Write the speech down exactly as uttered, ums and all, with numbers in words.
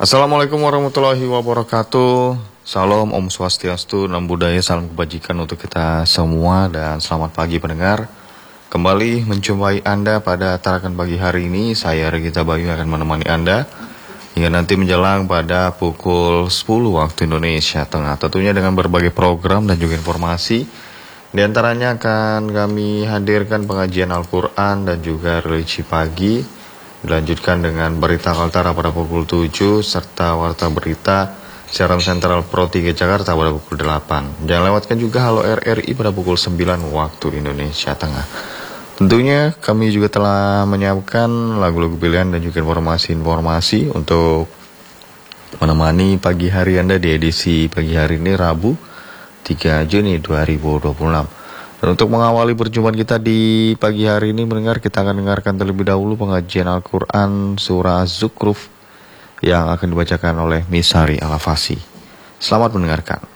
Assalamualaikum warahmatullahi wabarakatuh. Salam Om Swastiastu, Nam Budaya, salam kebajikan untuk kita semua dan selamat pagi pendengar. Kembali menjumpai Anda pada tarakan pagi hari ini. Saya Regita Bayu akan menemani Anda hingga nanti menjelang pada pukul sepuluh waktu Indonesia Tengah. Tentunya dengan berbagai program dan juga informasi. Di antaranya akan kami hadirkan pengajian Al-Quran dan juga religi pagi. Dilanjutkan dengan berita Kaltara pada pukul tujuh serta warta berita siaran sentral Pro tiga Jakarta pada pukul delapan. Jangan lewatkan juga Halo R R I pada pukul sembilan waktu Indonesia Tengah. Tentunya kami juga telah menyiapkan lagu-lagu pilihan dan juga informasi-informasi untuk menemani pagi hari Anda di edisi pagi hari ini Rabu tiga Juni dua ribu dua puluh enam. Dan untuk mengawali perjumpaan kita di pagi hari ini mendengar, kita akan dengarkan terlebih dahulu pengajian Al-Quran Surah Zukhruf yang akan dibacakan oleh Misari Al-Afasi. Selamat mendengarkan.